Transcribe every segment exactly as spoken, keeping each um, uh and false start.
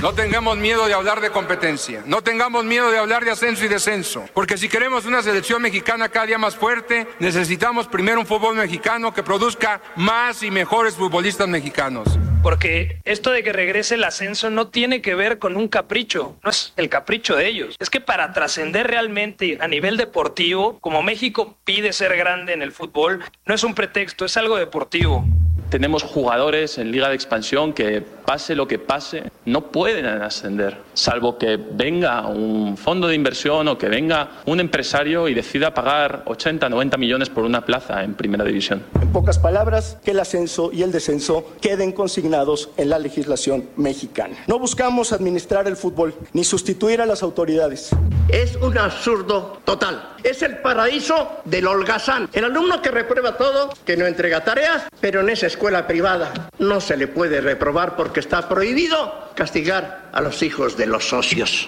No tengamos miedo de hablar de competencia, no tengamos miedo de hablar de ascenso y descenso, porque si queremos una selección mexicana cada día más fuerte, necesitamos primero un fútbol mexicano que produzca más y mejores futbolistas mexicanos. Porque esto de que regrese el ascenso no tiene que ver con un capricho, no es el capricho de ellos. Es que para trascender realmente a nivel deportivo, como México pide ser grande en el fútbol, no es un pretexto, es algo deportivo. Tenemos jugadores en Liga de Expansión que, pase lo que pase, no pueden ascender, salvo que venga un fondo de inversión o que venga un empresario y decida pagar ochenta, noventa millones por una plaza en Primera División. En pocas palabras, que el ascenso y el descenso queden consignados en la legislación mexicana. No buscamos administrar el fútbol ni sustituir a las autoridades. Es un absurdo total. Es el paraíso del holgazán. El alumno que reprueba todo, que no entrega tareas, pero en esa escuela privada no se le puede reprobar porque está prohibido castigar a los hijos de los socios.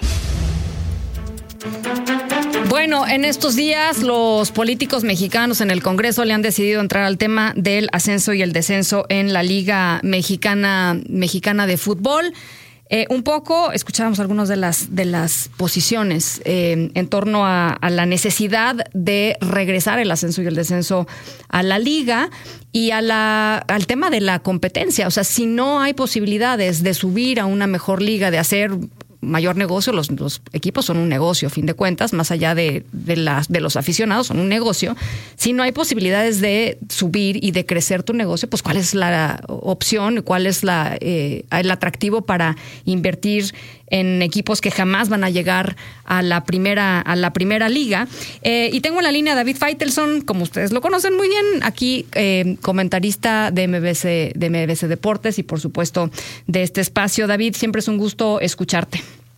Bueno, en estos días los políticos mexicanos en el Congreso le han decidido entrar al tema del ascenso y el descenso en la Liga Mexicana, Mexicana de Fútbol. Eh, un poco escuchábamos algunas de las de las posiciones eh, en torno a, a la necesidad de regresar el ascenso y el descenso a la liga y a la al tema de la competencia. O sea, si no hay posibilidades de subir a una mejor liga, de hacer mayor negocio, los, los equipos son un negocio, a fin de cuentas, más allá de, de, las, de los aficionados, son un negocio. Si no hay posibilidades de subir y de crecer tu negocio, pues ¿cuál es la opción? ¿Cuál es la, eh, el atractivo para invertir en equipos que jamás van a llegar a la primera, a la primera liga? Eh, y tengo en la línea a David Faitelson, como ustedes lo conocen muy bien, aquí eh, comentarista de M B C, de M B C Deportes y por supuesto de este espacio. David, siempre es un gusto escucharte.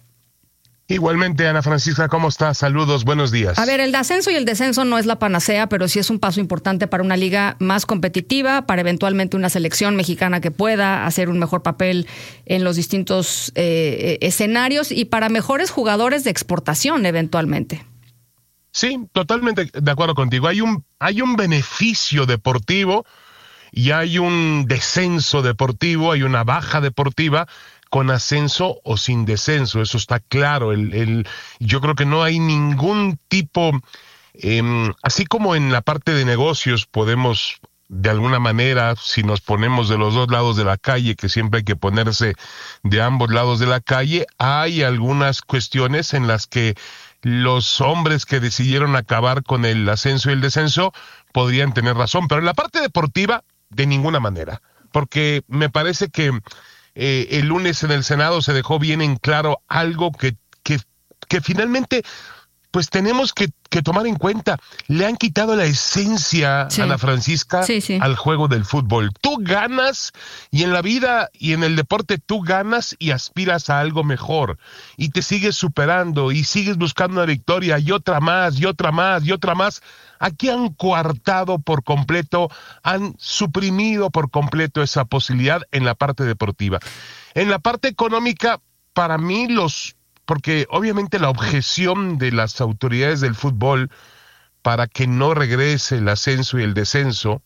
Igualmente, Ana Francisca, ¿cómo estás? Saludos, buenos días. A ver, el ascenso y el descenso no es la panacea, pero sí es un paso importante para una liga más competitiva, para eventualmente una selección mexicana que pueda hacer un mejor papel en los distintos eh, escenarios y para mejores jugadores de exportación eventualmente. Sí, totalmente de acuerdo contigo. Hay un, hay un beneficio deportivo y hay un descenso deportivo, hay una baja deportiva con ascenso o sin descenso, eso está claro. El, el, yo creo que no hay ningún tipo, eh, así como en la parte de negocios podemos, de alguna manera, si nos ponemos de los dos lados de la calle, que siempre hay que ponerse de ambos lados de la calle, hay algunas cuestiones en las que los hombres que decidieron acabar con el ascenso y el descenso podrían tener razón, pero en la parte deportiva, de ninguna manera, porque me parece que Eh, el lunes en el Senado se dejó bien en claro algo que, que, que finalmente pues tenemos que, que tomar en cuenta. Le han quitado la esencia, sí. Ana Francisca, sí, sí. al juego del fútbol. Tú ganas y en la vida y en el deporte tú ganas y aspiras a algo mejor y te sigues superando y sigues buscando una victoria y otra más y otra más y otra más. Aquí han coartado por completo, han suprimido por completo esa posibilidad en la parte deportiva. En la parte económica, para mí los, porque obviamente la objeción de las autoridades del fútbol para que no regrese el ascenso y el descenso,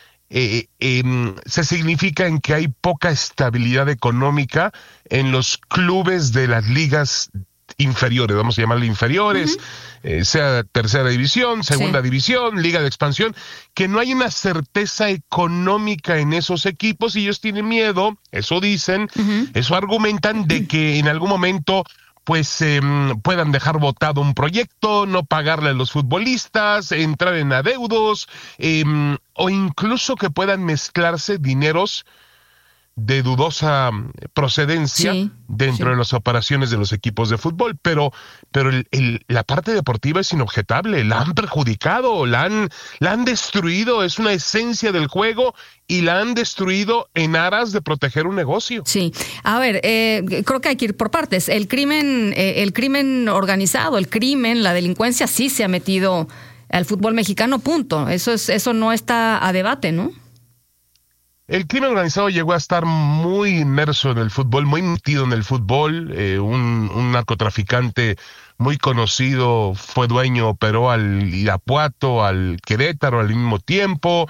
eh, eh, se significa en que hay poca estabilidad económica en los clubes de las ligas inferiores, vamos a llamarle inferiores, uh-huh. eh, sea tercera división, segunda sí. división, liga de expansión, que no hay una certeza económica en esos equipos y ellos tienen miedo, eso dicen, uh-huh. eso argumentan de que en algún momento pues eh, puedan dejar botado un proyecto, no pagarle a los futbolistas, entrar en adeudos, eh, o incluso que puedan mezclarse dineros de dudosa procedencia sí, dentro sí. de las operaciones de los equipos de fútbol, pero, pero el, el, la parte deportiva es inobjetable, la han perjudicado, la han, la han destruido, es una esencia del juego y la han destruido en aras de proteger un negocio. Sí, a ver, eh, creo que hay que ir por partes. El crimen, eh, el crimen organizado, el crimen, la delincuencia sí se ha metido al fútbol mexicano, punto. Eso es, eso no está a debate, ¿no? El crimen organizado llegó a estar muy inmerso en el fútbol, muy metido en el fútbol, eh, un, un narcotraficante muy conocido, fue dueño, operó al Irapuato, al Querétaro al mismo tiempo,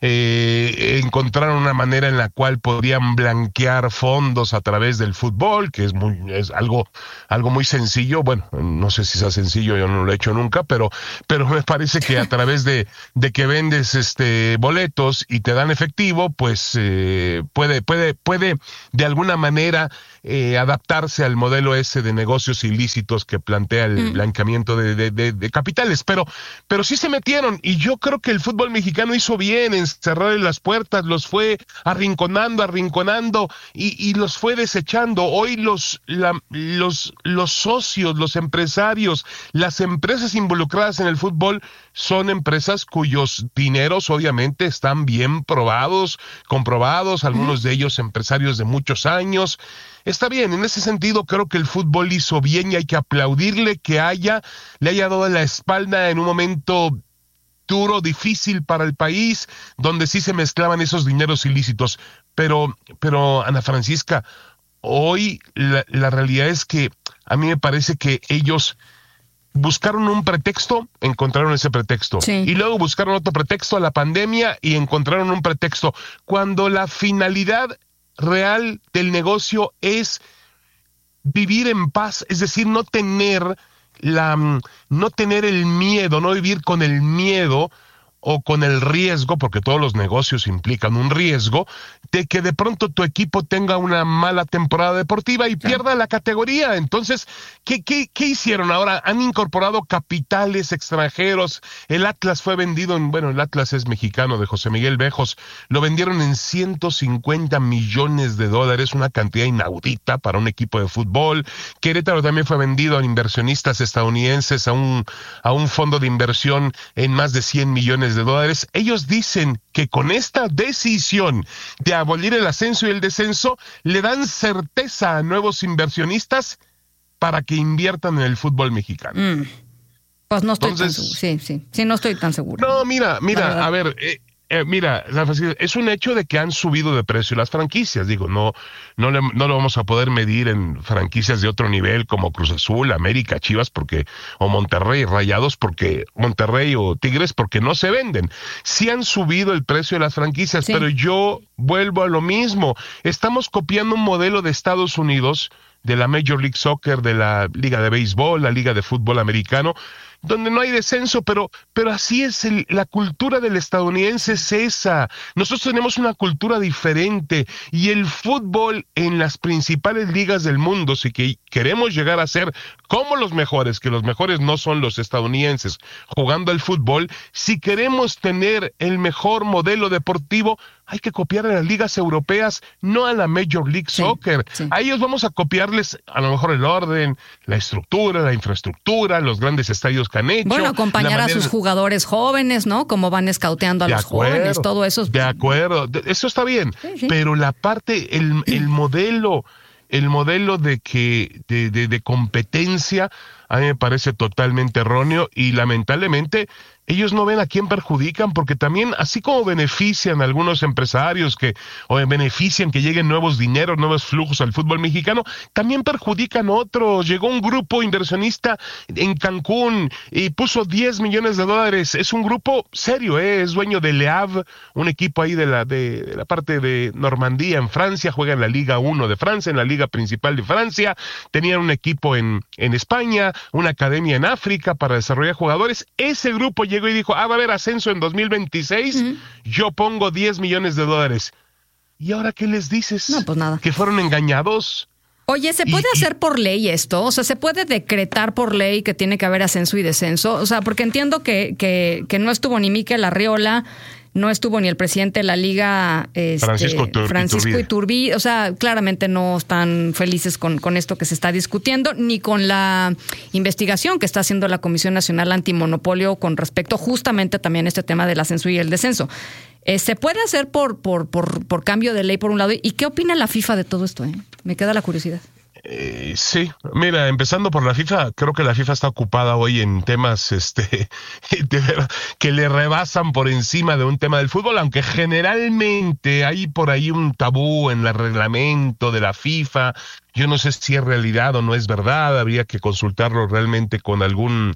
eh, encontraron una manera en la cual podrían blanquear fondos a través del fútbol, que es muy, es algo, algo muy sencillo. Bueno, no sé si sea sencillo, yo no lo he hecho nunca, pero, pero me parece que a través de, de que vendes este boletos y te dan efectivo, pues eh, puede, puede, puede de alguna manera eh, adaptarse al modelo ese de negocios ilícitos que plantea el mm. blanqueamiento de, de, de, de capitales, pero, pero sí se metieron, y yo creo que el fútbol mexicano hizo bien en cerrarle las puertas, los fue arrinconando, arrinconando, y, y los fue desechando. Hoy los, la, los, los socios, los empresarios, las empresas involucradas en el fútbol son empresas cuyos dineros obviamente están bien probados, comprobados, algunos de ellos empresarios de muchos años. Está bien, en ese sentido creo que el fútbol hizo bien y hay que aplaudirle que haya, le haya dado la espalda en un momento duro, difícil para el país, donde sí se mezclaban esos dineros ilícitos. Pero, pero Ana Francisca, hoy la, la realidad es que a mí me parece que ellos buscaron un pretexto, encontraron ese pretexto. Sí. Y luego buscaron otro pretexto a la pandemia y encontraron un pretexto. Cuando la finalidad real del negocio es vivir en paz, es decir, no tener la, no tener el miedo, no vivir con el miedo o con el riesgo, porque todos los negocios implican un riesgo, de que de pronto tu equipo tenga una mala temporada deportiva y sí. pierda la categoría. Entonces, ¿qué, qué, qué hicieron ahora? Han incorporado capitales extranjeros. El Atlas fue vendido en, bueno, el Atlas es mexicano, de José Miguel Bejos, lo vendieron en ciento cincuenta millones de dólares, una cantidad inaudita para un equipo de fútbol. Querétaro también fue vendido a inversionistas estadounidenses, a un, a un fondo de inversión en más de cien millones de dólares. Ellos dicen que con esta decisión de abolir el ascenso y el descenso le dan certeza a nuevos inversionistas para que inviertan en el fútbol mexicano. Mm. Pues no estoy Entonces, tan seguro. Sí, sí, sí, no estoy tan seguro. No, mira, mira, a ver, eh, eh, mira, es un hecho de que han subido de precio las franquicias. Digo, no, no, le, no lo vamos a poder medir en franquicias de otro nivel como Cruz Azul, América, Chivas, porque o Monterrey, Rayados, porque Monterrey o Tigres, porque no se venden. Sí han subido el precio de las franquicias, sí. pero yo vuelvo a lo mismo. Estamos copiando un modelo de Estados Unidos, de la Major League Soccer, de la Liga de Béisbol, la Liga de Fútbol Americano, donde no hay descenso, pero, pero así es, el, la cultura del estadounidense es esa. Nosotros tenemos una cultura diferente, y el fútbol en las principales ligas del mundo, si que queremos llegar a ser como los mejores, que los mejores no son los estadounidenses jugando al fútbol, si queremos tener el mejor modelo deportivo, hay que copiar a las ligas europeas, no a la Major League sí, Soccer. Sí. A ellos vamos a copiarles a lo mejor el orden, la estructura, la infraestructura, los grandes estadios que han hecho. Bueno, acompañar manera... a sus jugadores jóvenes, ¿no? Como van escauteando a de los acuerdo, jóvenes, todo eso. De acuerdo, eso está bien, sí, sí. pero la parte, el, el modelo, el modelo de que de, de, de competencia a mí me parece totalmente erróneo, y lamentablemente ellos no ven a quién perjudican, porque también, así como benefician a algunos empresarios que, o benefician que lleguen nuevos dineros, nuevos flujos al fútbol mexicano, también perjudican a otros. Llegó un grupo inversionista en Cancún y puso diez millones de dólares. Es un grupo serio, ¿eh? Es dueño de Le Havre, un equipo ahí de la, de, de la parte de Normandía, en Francia, juega en la Liga uno de Francia, en la Liga principal de Francia. Tenían un equipo en, en España, una academia en África para desarrollar jugadores. Ese grupo llegó y dijo, ah, va a haber ascenso en dos mil veintiséis, uh-huh. yo pongo diez millones de dólares. ¿Y ahora qué les dices? No, pues nada. ¿Que fueron engañados? Oye, ¿se puede y, hacer por ley esto? O sea, ¿se puede decretar por ley que tiene que haber ascenso y descenso? O sea, porque entiendo que, que, que no estuvo ni Mikel Arriola, no estuvo ni el presidente de la Liga, este, Francisco, Tur- Francisco Iturbide. Iturbide. O sea, claramente no están felices con, con esto que se está discutiendo, ni con la investigación que está haciendo la Comisión Nacional Antimonopolio con respecto justamente también a este tema del ascenso y el descenso. Eh, ¿Se puede hacer por, por, por, por cambio de ley por un lado? ¿Y qué opina la FIFA de todo esto? Eh? Me queda la curiosidad. Eh, sí, mira, empezando por la FIFA, creo que la FIFA está ocupada hoy en temas este de verdad, que le rebasan por encima de un tema del fútbol, aunque generalmente hay por ahí un tabú en el reglamento de la FIFA. Yo no sé si es realidad o no es verdad, habría que consultarlo realmente con algún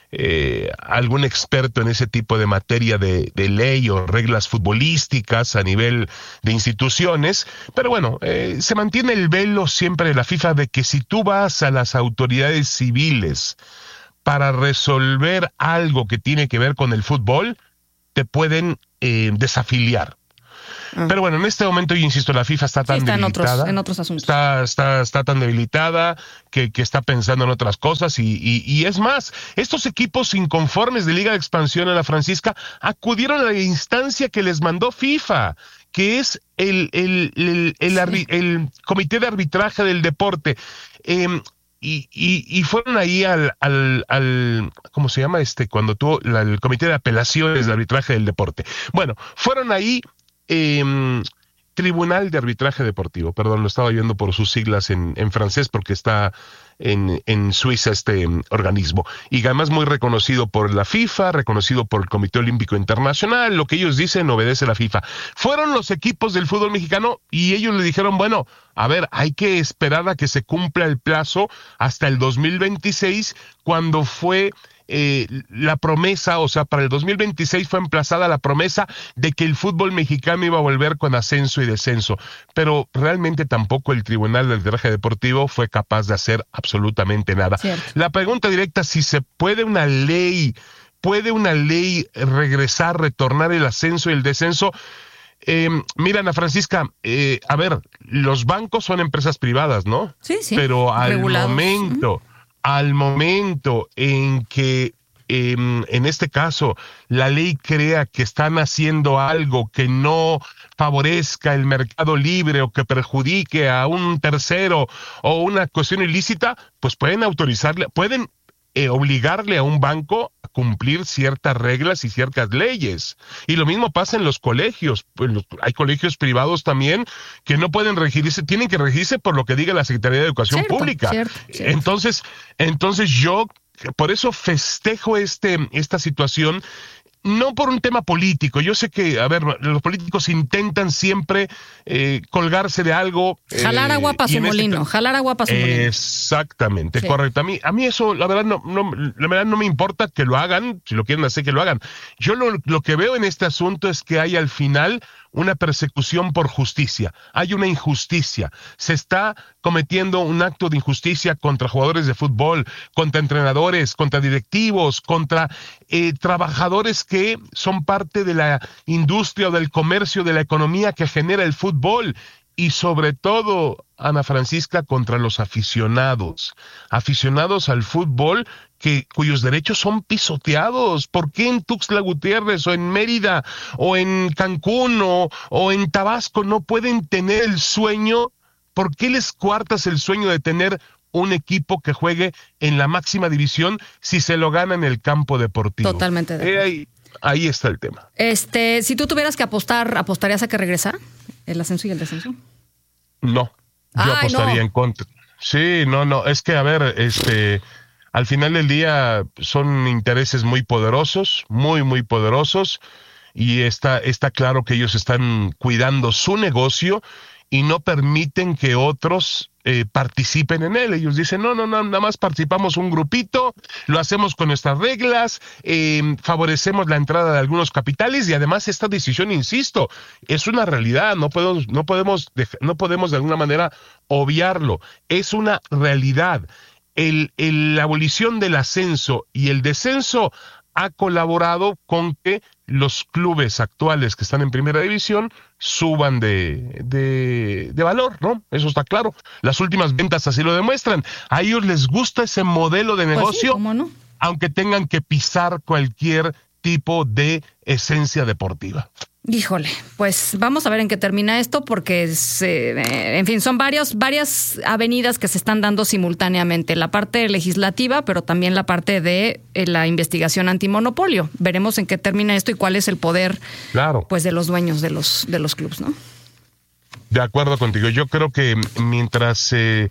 Eh, algún experto en ese tipo de materia de, de ley o reglas futbolísticas a nivel de instituciones, pero bueno, eh, se mantiene el velo siempre de la FIFA de que si tú vas a las autoridades civiles para resolver algo que tiene que ver con el fútbol, te pueden eh, desafiliar. Ah. Pero bueno, en este momento, yo insisto, la FIFA está tan sí, está debilitada. En otros, en otros asuntos. Está, está, está tan debilitada que, que está pensando en otras cosas. Y, y, y es más, estos equipos inconformes de Liga de Expansión en la Francisca acudieron a la instancia que les mandó FIFA, que es el, el, el, el, el, sí. el Comité de Arbitraje del Deporte. Eh, Y, y, y fueron ahí al, al, al, ¿cómo se llama este? Cuando tuvo la, el Comité de Apelaciones de Arbitraje del Deporte. Bueno, fueron ahí, eh, Tribunal de Arbitraje Deportivo, perdón, lo estaba viendo por sus siglas en, en francés porque está en, en Suiza este um, organismo. Y además muy reconocido por la FIFA, reconocido por el Comité Olímpico Internacional, lo que ellos dicen obedece a la FIFA. Fueron los equipos del fútbol mexicano y ellos le dijeron, bueno, a ver, hay que esperar a que se cumpla el plazo hasta el dos mil veintiséis, cuando fue eh, la promesa, o sea, para el dos mil veintiséis fue emplazada la promesa de que el fútbol mexicano iba a volver con ascenso y descenso, pero realmente tampoco el Tribunal de Arbitraje Deportivo fue capaz de hacer absolutamente nada. Cierto. La pregunta directa, si se puede una ley, puede una ley regresar, retornar el ascenso y el descenso. Eh, mira, Ana Francisca, eh, a ver, los bancos son empresas privadas, ¿no? Sí, sí. Pero al regulados. momento, uh-huh. al momento en que, eh, en este caso, la ley crea que están haciendo algo que no favorezca el mercado libre o que perjudique a un tercero o una cuestión ilícita, pues pueden autorizarle, pueden Eh, obligarle a un banco a cumplir ciertas reglas y ciertas leyes. Y lo mismo pasa en los colegios. Pues los, hay colegios privados también que no pueden regirse, tienen que regirse por lo que diga la Secretaría de Educación cierto, Pública. Cierto, cierto. Entonces, entonces yo por eso festejo este, esta situación. No por un tema político. Yo sé que, a ver, los políticos intentan siempre eh, colgarse de algo. Jalar eh, agua para su molino, este... jalar agua para su molino. Exactamente, sí. correcto. A mí, a mí eso, la verdad, no, no, la verdad no me importa que lo hagan, si lo quieren hacer, que lo hagan. Yo lo, lo que veo en este asunto es que hay al final una persecución por justicia. Hay una injusticia. Se está cometiendo un acto de injusticia contra jugadores de fútbol, contra entrenadores, contra directivos, contra eh, trabajadores que son parte de la industria o del comercio, de la economía que genera el fútbol. Y sobre todo, Ana Francisca, contra los aficionados. Aficionados al fútbol que cuyos derechos son pisoteados. ¿Por qué en Tuxtla Gutiérrez o en Mérida o en Cancún o, o en Tabasco no pueden tener el sueño? ¿Por qué les coartas el sueño de tener un equipo que juegue en la máxima división si se lo gana en el campo deportivo? Totalmente de acuerdo. Eh, ahí, ahí está el tema. Este, si tú tuvieras que apostar, ¿apostarías a que regresara el ascenso y el descenso? No, yo Ay, apostaría no. en contra. Sí, no, no, es que a ver, este, al final del día son intereses muy poderosos, muy, muy poderosos, y está, está claro que ellos están cuidando su negocio y no permiten que otros eh, participen en él. Ellos dicen, no, no, no, nada más participamos un grupito, lo hacemos con nuestras reglas, eh, favorecemos la entrada de algunos capitales y además esta decisión, insisto, es una realidad, no podemos, no podemos, no podemos de alguna manera obviarlo, es una realidad. El, el, la abolición del ascenso y el descenso ha colaborado con que los clubes actuales que están en primera división suban de, de, de valor, ¿no? Eso está claro. Las últimas ventas así lo demuestran. A ellos les gusta ese modelo de negocio, pues sí, ¿cómo no? Aunque tengan que pisar cualquier tipo de esencia deportiva. Híjole, pues vamos a ver en qué termina esto, porque es, eh, en fin, son varios, varias avenidas que se están dando simultáneamente, la parte legislativa, pero también la parte de eh, la investigación antimonopolio. Veremos en qué termina esto y cuál es el poder, claro, pues, de los dueños de los de los clubes, ¿no? De acuerdo contigo. Yo creo que mientras eh,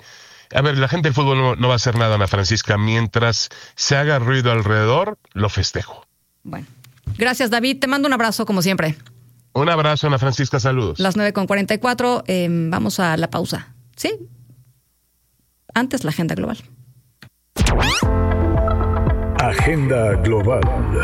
A ver, la gente del fútbol no, no va a hacer nada, Ana Francisca. Mientras se haga ruido alrededor, lo festejo. Bueno, gracias, David. Te mando un abrazo, como siempre. Un abrazo, Ana Francisca. Saludos. Las nueve con cuarenta y cuatro. Eh, vamos a la pausa. ¿Sí? Antes, la agenda global. Agenda global.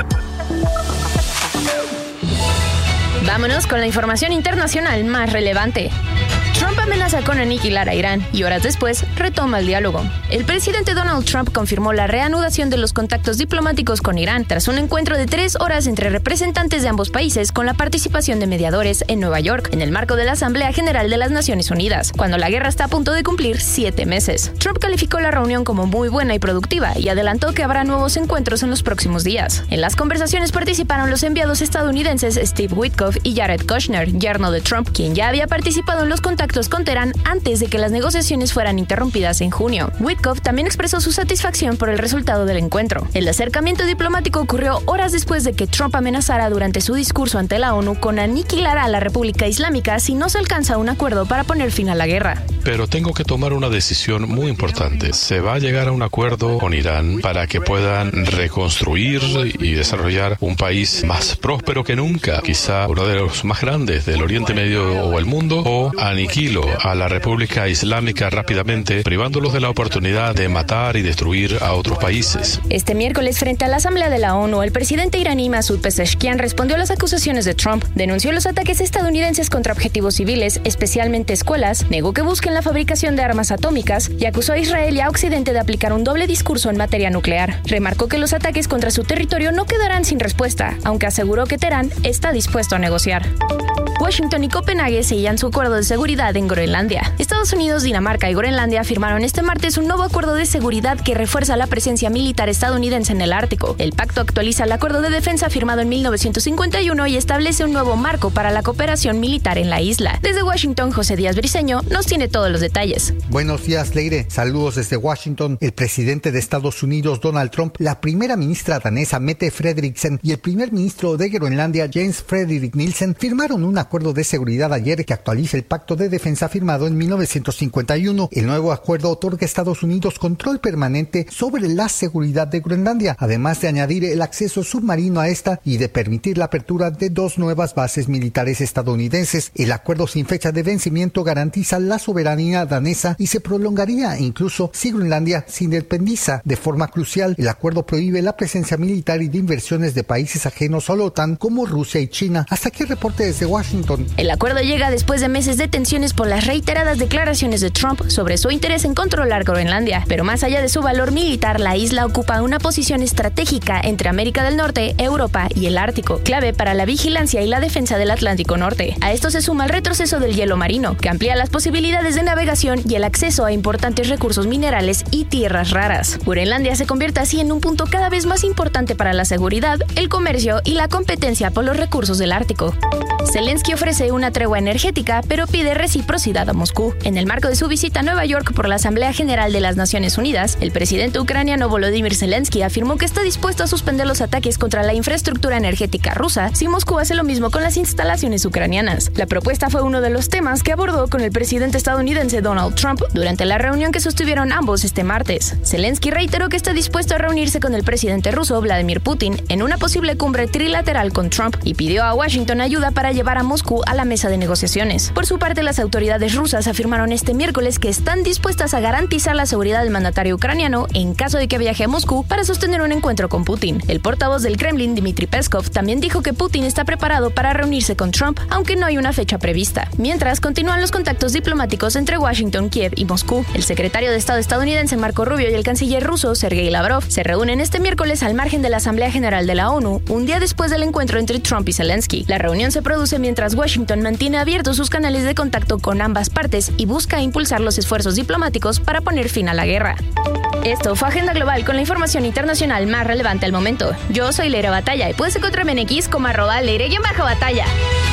Vámonos con la información internacional más relevante. Trump amenaza con aniquilar a Irán y horas después retoma el diálogo. El presidente Donald Trump confirmó la reanudación de los contactos diplomáticos con Irán tras un encuentro de tres horas entre representantes de ambos países con la participación de mediadores en Nueva York, en el marco de la Asamblea General de las Naciones Unidas, cuando la guerra está a punto de cumplir siete meses. Trump calificó la reunión como muy buena y productiva y adelantó que habrá nuevos encuentros en los próximos días. En las conversaciones participaron los enviados estadounidenses Steve Witkoff y Jared Kushner, yerno de Trump, quien ya había participado en los contactos con Teherán antes de que las negociaciones fueran interrumpidas en junio. Witkoff también expresó su satisfacción por el resultado del encuentro. El acercamiento diplomático ocurrió horas después de que Trump amenazara durante su discurso ante la ONU con aniquilar a la República Islámica si no se alcanza un acuerdo para poner fin a la guerra. Pero tengo que tomar una decisión muy importante. Se va a llegar a un acuerdo con Irán para que puedan reconstruir y desarrollar un país más próspero que nunca, quizá uno de los más grandes del Oriente Medio o el mundo, o aniquilar a la República Islámica rápidamente, privándolos de la oportunidad de matar y destruir a otros países. Este miércoles, frente a la Asamblea de la ONU, el presidente iraní Masoud Pezeshkian respondió a las acusaciones de Trump, denunció los ataques estadounidenses contra objetivos civiles, especialmente escuelas, negó que busquen la fabricación de armas atómicas y acusó a Israel y a Occidente de aplicar un doble discurso en materia nuclear. Remarcó que los ataques contra su territorio no quedarán sin respuesta, aunque aseguró que Teherán está dispuesto a negociar. Washington y Copenhague sellan su acuerdo de seguridad en Groenlandia. Estados Unidos, Dinamarca y Groenlandia firmaron este martes un nuevo acuerdo de seguridad que refuerza la presencia militar estadounidense en el Ártico. El pacto actualiza el acuerdo de defensa firmado en mil novecientos cincuenta y uno y establece un nuevo marco para la cooperación militar en la isla. Desde Washington, José Díaz Briceño nos tiene todos los detalles. Buenos días, Leire. Saludos desde Washington. El presidente de Estados Unidos, Donald Trump, la primera ministra danesa, Mette Frederiksen, y el primer ministro de Groenlandia, Jens Frederik Nielsen, firmaron un acuerdo de seguridad ayer que actualiza el pacto de defensa firmado en mil novecientos cincuenta y uno. El nuevo acuerdo otorga a Estados Unidos control permanente sobre la seguridad de Groenlandia, además de añadir el acceso submarino a esta y de permitir la apertura de dos nuevas bases militares estadounidenses. El acuerdo sin fecha de vencimiento garantiza la soberanía danesa y se prolongaría incluso si Groenlandia se independiza. De forma crucial, el acuerdo prohíbe la presencia militar y de inversiones de países ajenos a la OTAN como Rusia y China. Hasta aquí el reporte desde Washington. El acuerdo llega después de meses de tensiones por las reiteradas declaraciones de Trump sobre su interés en controlar Groenlandia. Pero más allá de su valor militar, la isla ocupa una posición estratégica entre América del Norte, Europa y el Ártico, clave para la vigilancia y la defensa del Atlántico Norte. A esto se suma el retroceso del hielo marino, que amplía las posibilidades de navegación y el acceso a importantes recursos minerales y tierras raras. Groenlandia se convierte así en un punto cada vez más importante para la seguridad, el comercio y la competencia por los recursos del Ártico. Zelensky ofrece una tregua energética, pero pide reciprocidad a Moscú. En el marco de su visita a Nueva York por la Asamblea General de las Naciones Unidas, el presidente ucraniano Volodymyr Zelensky afirmó que está dispuesto a suspender los ataques contra la infraestructura energética rusa si Moscú hace lo mismo con las instalaciones ucranianas. La propuesta fue uno de los temas que abordó con el presidente estadounidense Donald Trump durante la reunión que sostuvieron ambos este martes. Zelensky reiteró que está dispuesto a reunirse con el presidente ruso Vladimir Putin en una posible cumbre trilateral con Trump y pidió a Washington ayuda para llevar a Moscú a la mesa de negociaciones. Por su parte, las autoridades rusas afirmaron este miércoles que están dispuestas a garantizar la seguridad del mandatario ucraniano en caso de que viaje a Moscú para sostener un encuentro con Putin. El portavoz del Kremlin, Dmitry Peskov, también dijo que Putin está preparado para reunirse con Trump, aunque no hay una fecha prevista. Mientras, continúan los contactos diplomáticos entre Washington, Kiev y Moscú. El secretario de Estado estadounidense Marco Rubio y el canciller ruso Sergei Lavrov se reúnen este miércoles al margen de la Asamblea General de la ONU, un día después del encuentro entre Trump y Zelensky. La reunión se produce mientras Washington mantiene abiertos sus canales de contacto con ambas partes y busca impulsar los esfuerzos diplomáticos para poner fin a la guerra. Esto fue Agenda Global con la información internacional más relevante al momento. Yo soy Leire Batalla y puedes encontrarme en X como arroba Leire-Batalla.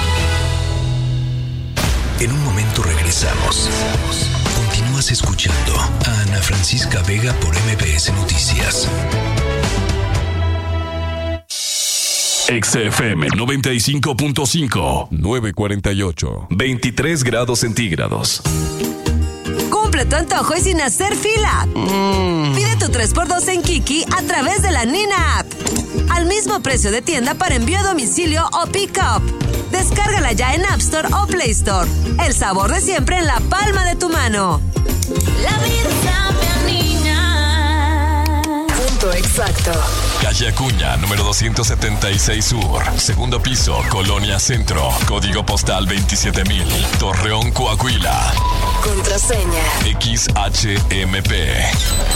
En un momento regresamos. Continúas escuchando a Ana Francisca Vega por M B S Noticias. X F M noventa y cinco punto cinco, nueve cuarenta y ocho, veintitrés grados centígrados. sobre tu antojo y sin hacer fila. Mm. Pide tu tres por dos en Kiki a través de la Nina App. Al mismo precio de tienda para envío a domicilio o pick-up. Descárgala ya en App Store o Play Store. El sabor de siempre en la palma de tu mano. La vida sabe a niña. Punto exacto. Calle Acuña, número doscientos setenta y seis Sur. Segundo piso, Colonia Centro. Código postal veintisiete mil. Torreón, Coahuila. Contraseña X H M P.